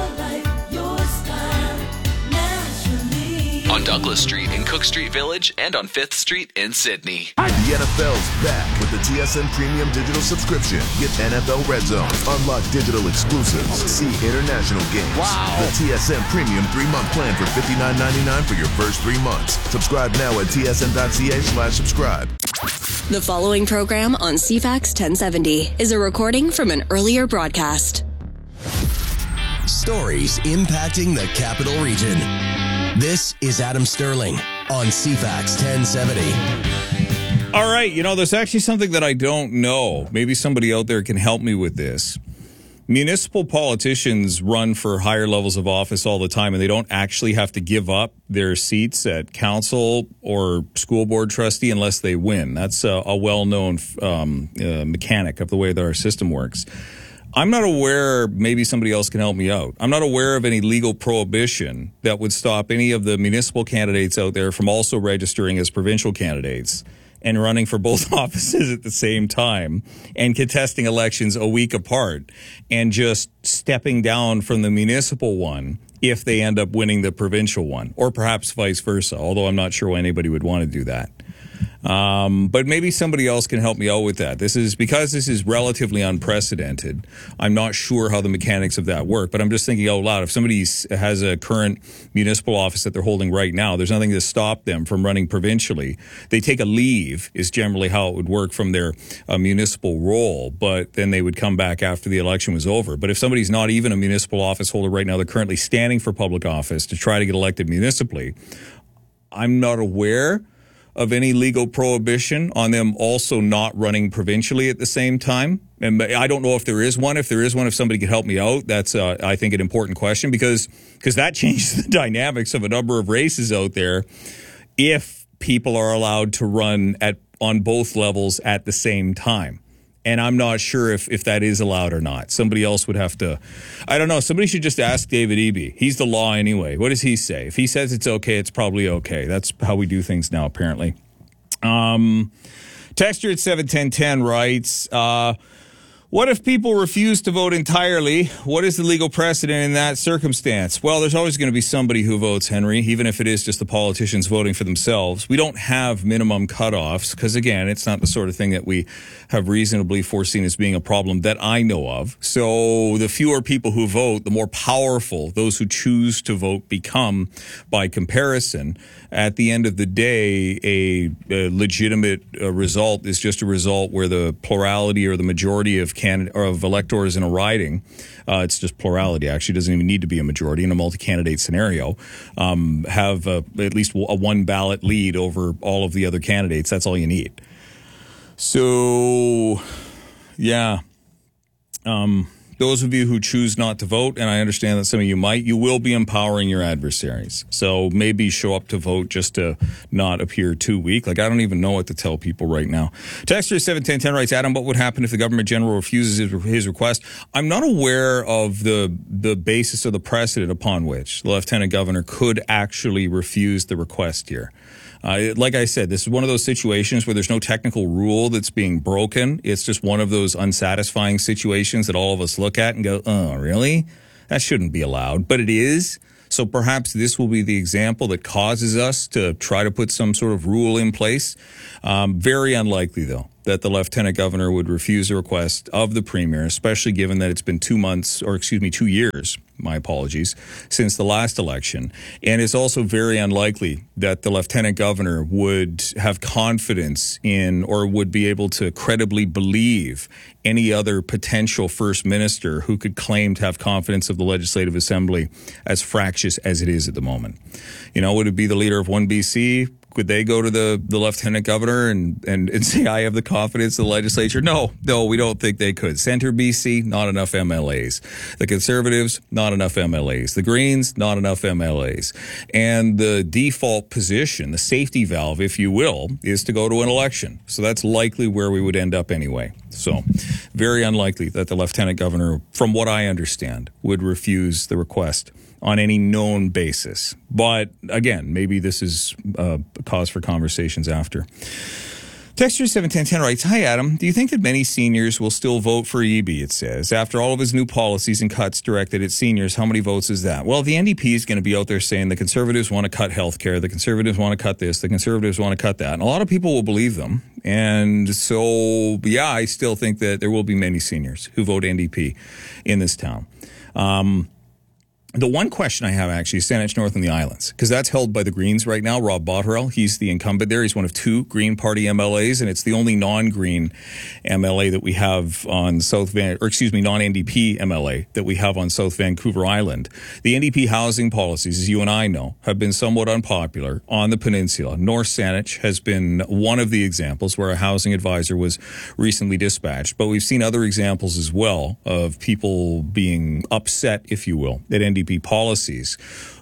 Speaker 2: On Douglas Street in Cook Street Village and on 5th Street in Sydney.
Speaker 10: The NFL's back with the TSN Premium Digital Subscription. Get NFL Red Zone, unlock digital exclusives, see international games. Wow. The TSN Premium 3-month plan for $59.99 for your first 3 months. Subscribe now at tsn.ca/subscribe.
Speaker 19: The following program on CFAX 1070 is a recording from an earlier broadcast.
Speaker 12: Stories impacting the Capital Region. This is Adam Sterling on CFAX 1070.
Speaker 3: All right, there's actually something that I don't know. Maybe somebody out there can help me with this. Municipal politicians run for higher levels of office all the time, and they don't actually have to give up their seats at council or school board trustee unless they win. That's a well-known mechanic of the way that our system works. I'm not aware, maybe somebody else can help me out. I'm not aware of any legal prohibition that would stop any of the municipal candidates out there from also registering as provincial candidates and running for both offices at the same time and contesting elections a week apart and just stepping down from the municipal one if they end up winning the provincial one, or perhaps vice versa, although I'm not sure why anybody would want to do that. But maybe somebody else can help me out with that. This is relatively unprecedented. I'm not sure how the mechanics of that work, but I'm just thinking out loud. If somebody has a current municipal office that they're holding right now, there's nothing to stop them from running provincially. They take a leave is generally how it would work from their municipal role, but then they would come back after the election was over. But if somebody's not even a municipal office holder right now, they're currently standing for public office to try to get elected municipally, I'm not aware of any legal prohibition on them also not running provincially at the same time. And I don't know if there is one. If there is one, if somebody could help me out, that's, I think, an important question because that changes the dynamics of a number of races out there if people are allowed to run on both levels at the same time. And I'm not sure if that is allowed or not. Somebody else would have to, I don't know. Somebody should just ask David Eby. He's the law anyway. What does he say? If he says it's okay, it's probably okay. That's how we do things now, apparently. Texture at 71010 writes, What if people refuse to vote entirely? What is the legal precedent in that circumstance? Well, there's always going to be somebody who votes, Henry, even if it is just the politicians voting for themselves. We don't have minimum cutoffs because, again, it's not the sort of thing that we have reasonably foreseen as being a problem that I know of. So the fewer people who vote, the more powerful those who choose to vote become by comparison. At the end of the day, a legitimate result is just a result where the plurality or the majority of electors in a riding, it's just plurality, actually doesn't even need to be a majority in a multi-candidate scenario, have at least a one ballot lead over all of the other candidates. That's all you need. So, yeah. Those of you who choose not to vote, and I understand that some of you might, you will be empowering your adversaries. So maybe show up to vote just to not appear too weak. Like, I don't even know what to tell people right now. Texter 71010 writes, Adam, what would happen if the government general refuses his request? I'm not aware of the basis of the precedent upon which the lieutenant governor could actually refuse the request here. Like I said, this is one of those situations where there's no technical rule that's being broken. It's just one of those unsatisfying situations that all of us look at and go, oh, really? That shouldn't be allowed. But it is. So perhaps this will be the example that causes us to try to put some sort of rule in place. Very unlikely, though, that the lieutenant governor would refuse a request of the premier, especially given that it's been 2 years, my apologies, since the last election. And it's also very unlikely that the lieutenant governor would have confidence in or would be able to credibly believe any other potential first minister who could claim to have confidence of the Legislative Assembly as fractious as it is at the moment. You know, would it be the leader of 1BC? Could they go to the lieutenant governor and say, I have the confidence of the legislature? No, we don't think they could. Center BC, not enough MLAs. The Conservatives, not enough MLAs. The Greens, not enough MLAs. And the default position, the safety valve, if you will, is to go to an election. So that's likely where we would end up anyway. So very unlikely that the lieutenant governor, from what I understand, would refuse the request on any known basis. But again, maybe this is a cause for conversations after. Texture 71010 writes, Hi, Adam. Do you think that many seniors will still vote for Eby, it says? After all of his new policies and cuts directed at seniors, how many votes is that? Well, the NDP is going to be out there saying the Conservatives want to cut health care, the Conservatives want to cut this, the Conservatives want to cut that. And a lot of people will believe them. And so, yeah, I still think that there will be many seniors who vote NDP in this town. The one question I have actually is Saanich North and the Islands, because that's held by the Greens right now. Rob Botterill, he's the incumbent there. He's one of two Green Party MLAs, and it's the only non-Green MLA that we have on non-NDP MLA that we have on South Vancouver Island. The NDP housing policies, as you and I know, have been somewhat unpopular on the peninsula. North Saanich has been one of the examples where a housing advisor was recently dispatched, but we've seen other examples as well of people being upset, if you will, at NDP policies.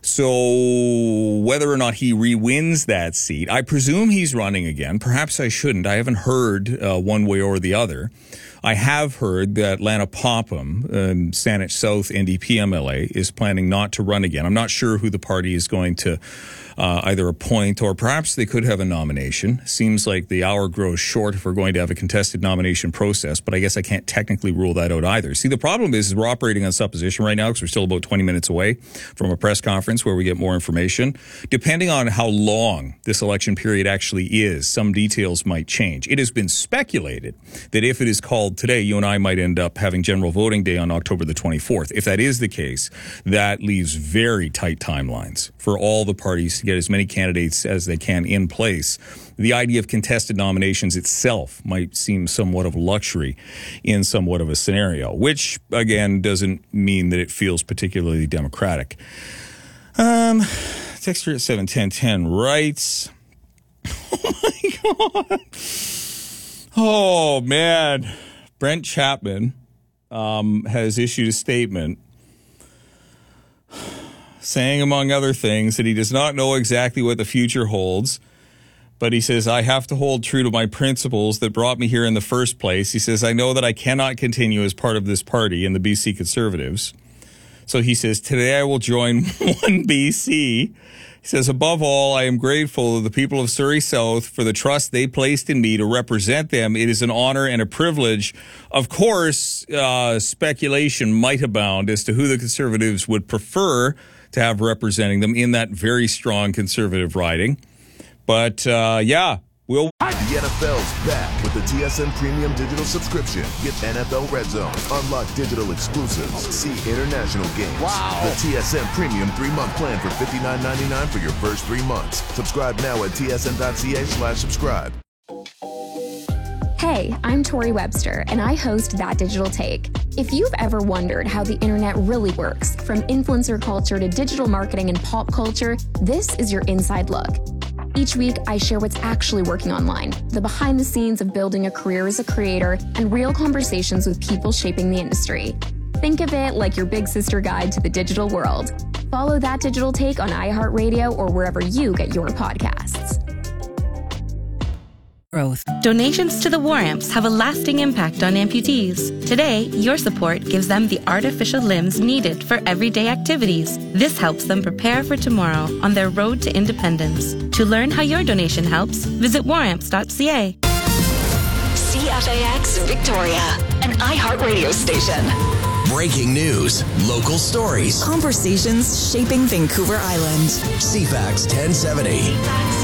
Speaker 3: So whether or not he re-wins that seat, I presume he's running again. Perhaps I shouldn't. I haven't heard one way or the other. I have heard that Lana Popham, Saanich South NDP MLA, is planning not to run again. I'm not sure who the party is going to either appoint, or perhaps they could have a nomination. Seems like the hour grows short if we're going to have a contested nomination process, but I guess I can't technically rule that out either. See, the problem is we're operating on supposition right now because we're still about 20 minutes away from a press conference where we get more information. Depending on how long this election period actually is, some details might change. It has been speculated that if it is called today, you and I might end up having general voting day on October the 24th. If that is the case, that leaves very tight timelines for all the parties to get as many candidates as they can in place. The idea of contested nominations itself might seem somewhat of a luxury in somewhat of a scenario, which, again, doesn't mean that it feels particularly democratic. Texture at 71010 writes, oh my God. Oh, man. Brent Chapman has issued a statement saying, among other things, that he does not know exactly what the future holds, but he says, I have to hold true to my principles that brought me here in the first place. He says, I know that I cannot continue as part of this party in the BC Conservatives. So he says, today I will join One BC. He says, above all, I am grateful to the people of Surrey South for the trust they placed in me to represent them. It is an honor and a privilege. Of course, speculation might abound as to who the Conservatives would prefer to have representing them in that very strong Conservative riding. But, we'll...
Speaker 10: The NFL's back with the TSN Premium Digital subscription. Get NFL Red Zone, unlock digital exclusives, see international games. Wow. The TSN Premium 3-month plan for $59.99 for your first 3 months. Subscribe now at tsn.ca/subscribe.
Speaker 7: Hey, I'm Tori Webster, and I host That Digital Take. If you've ever wondered how the internet really works, from influencer culture to digital marketing and pop culture, this is your inside look. Each week, I share what's actually working online, the behind the scenes of building a career as a creator, and real conversations with people shaping the industry. Think of it like your big sister guide to the digital world. Follow That Digital Take on iHeartRadio or wherever you get your podcasts.
Speaker 4: Growth. Donations to the War Amps have a lasting impact on amputees. Today, your support gives them the artificial limbs needed for everyday activities. This helps them prepare for tomorrow on their road to independence. To learn how your donation helps, visit waramps.ca.
Speaker 5: CFAX Victoria, an iHeartRadio station.
Speaker 12: Breaking news, local stories,
Speaker 5: Conversations shaping Vancouver Island.
Speaker 12: CFAX 1070.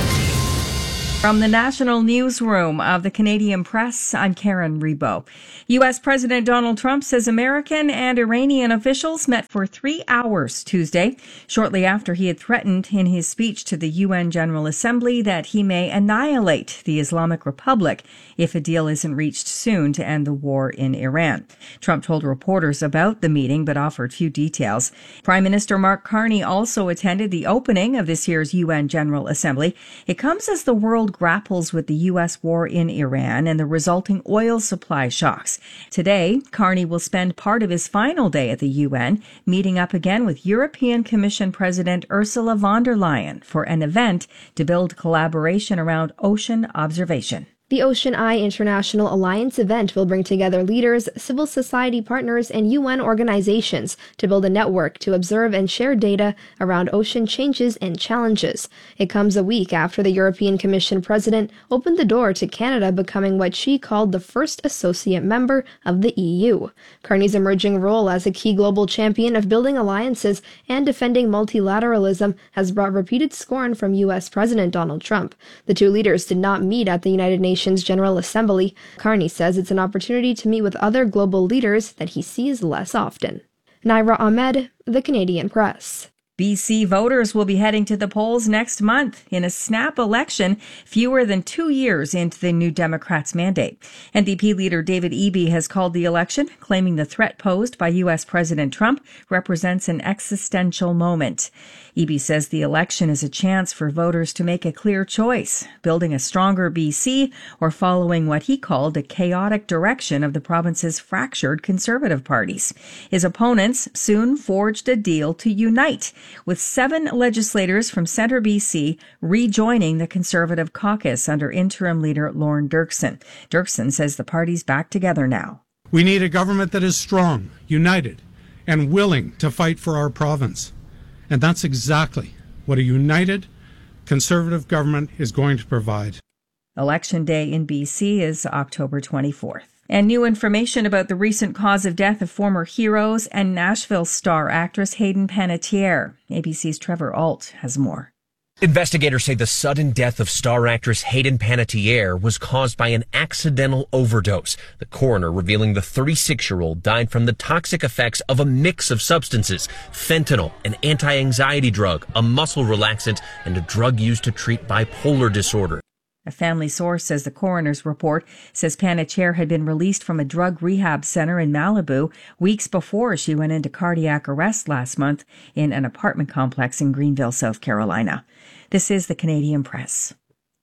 Speaker 13: From the National Newsroom of the Canadian Press, I'm Karen Rebo. U.S. President Donald Trump says American and Iranian officials met for 3 hours Tuesday, shortly after he had threatened in his speech to the UN General Assembly that he may annihilate the Islamic Republic if a deal isn't reached soon to end the war in Iran. Trump told reporters about the meeting but offered few details. Prime Minister Mark Carney also attended the opening of this year's UN General Assembly. It comes as the world grapples with the U.S. war in Iran and the resulting oil supply shocks. Today, Carney will spend part of his final day at the UN meeting up again with European Commission President Ursula von der Leyen for an event to build collaboration around ocean observation.
Speaker 14: The Ocean Eye International Alliance event will bring together leaders, civil society partners, and UN organizations to build a network to observe and share data around ocean changes and challenges. It comes a week after the European Commission president opened the door to Canada becoming what she called the first associate member of the EU. Carney's emerging role as a key global champion of building alliances and defending multilateralism has brought repeated scorn from U.S. President Donald Trump. The two leaders did not meet at the United Nations General Assembly. Carney says it's an opportunity to meet with other global leaders that he sees less often. Naira Ahmed, The Canadian Press.
Speaker 13: BC voters will be heading to the polls next month in a snap election fewer than 2 years into the New Democrats' mandate. NDP leader David Eby has called the election, claiming the threat posed by U.S. President Trump represents an existential moment. Eby says the election is a chance for voters to make a clear choice, building a stronger BC or following what he called a chaotic direction of the province's fractured Conservative parties. His opponents soon forged a deal to unite, with 7 legislators from Centre BC rejoining the Conservative caucus under interim leader Lorne Dirksen. Dirksen says the party's back together now.
Speaker 15: We need a government that is strong, united, and willing to fight for our province. And that's exactly what a united Conservative government is going to provide.
Speaker 13: Election day in BC is October 24th. And new information about the recent cause of death of former Heroes and Nashville star actress Hayden Panettiere. ABC's Trevor Ault has more.
Speaker 16: Investigators say the sudden death of star actress Hayden Panettiere was caused by an accidental overdose. The coroner revealing the 36-year-old died from the toxic effects of a mix of substances: fentanyl, an anti-anxiety drug, a muscle relaxant, and a drug used to treat bipolar disorder.
Speaker 13: A family source says the coroner's report says Panettiere had been released from a drug rehab center in Malibu weeks before she went into cardiac arrest last month in an apartment complex in Greenville, South Carolina. This is the Canadian Press.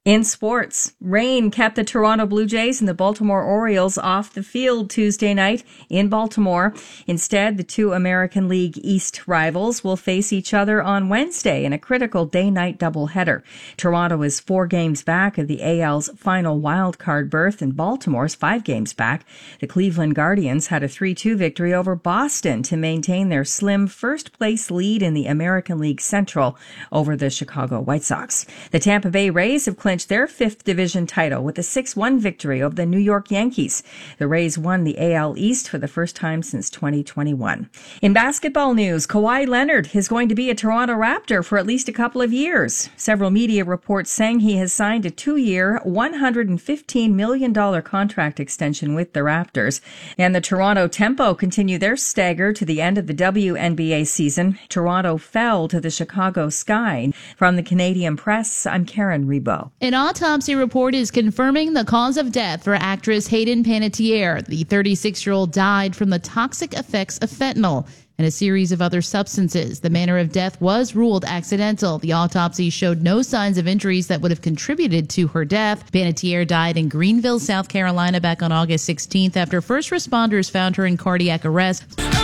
Speaker 13: In sports, rain kept the Toronto Blue Jays and the Baltimore Orioles off the field Tuesday night in Baltimore. Instead, the two American League East rivals will face each other on Wednesday in a critical day-night doubleheader. Toronto is 4 games back of the AL's final wildcard berth and Baltimore's 5 games back. The Cleveland Guardians had a 3-2 victory over Boston to maintain their slim first-place lead in the American League Central over the Chicago White Sox. The Tampa Bay Rays have clinched their 5th division title with a 6-1 victory over the New York Yankees. The Rays won the AL East for the first time since 2021. In basketball news, Kawhi Leonard is going to be a Toronto Raptor for at least a couple of years. Several media reports saying he has signed a 2-year, $115 million contract extension with the Raptors. And the Toronto Tempo continue their stagger to the end of the WNBA season. Toronto fell to the Chicago Sky. From the Canadian Press, I'm Karen Rebo.
Speaker 1: An autopsy report is confirming the cause of death for actress Hayden Panettiere. The 36-year-old died from the toxic effects of fentanyl and a series of other substances. The manner of death was ruled accidental. The autopsy showed no signs of injuries that would have contributed to her death. Panettiere died in Greenville, South Carolina back on August 16th after first responders found her in cardiac arrest.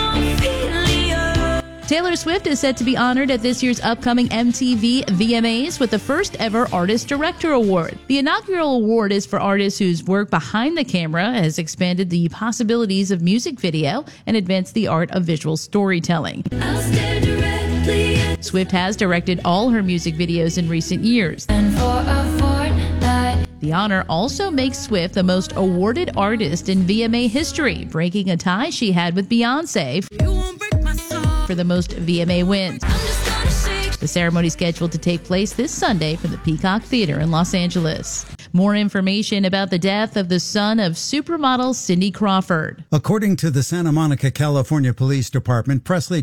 Speaker 1: Taylor Swift is set to be honored at this year's upcoming MTV VMAs with the first ever Artist Director Award. The inaugural award is for artists whose work behind the camera has expanded the possibilities of music video and advanced the art of visual storytelling. Swift has directed all her music videos in recent years. The honor also makes Swift the most awarded artist in VMA history, breaking a tie she had with Beyoncé for the most VMA wins. The ceremony is scheduled to take place this Sunday from the Peacock Theater in Los Angeles. More information about the death of the son of supermodel Cindy Crawford.
Speaker 17: According to the Santa Monica, California Police Department, Presley